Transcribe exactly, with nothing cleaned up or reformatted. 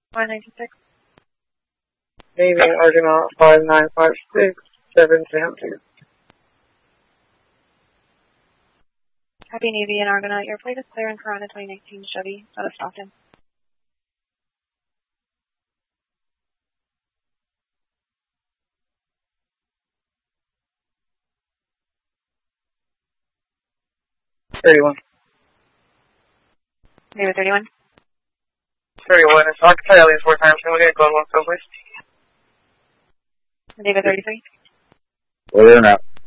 five nine two six. Navy Argonaut five nine five six seven Sam two. Happy Navy and Argonaut, your plate is clear in Corona twenty nineteen Chevy out of Stockton. thirty-one. Navy thirty-one. thirty-one. It's occupied at least four times. Can we get going one, so please? Navy thirty-three. Whether or not.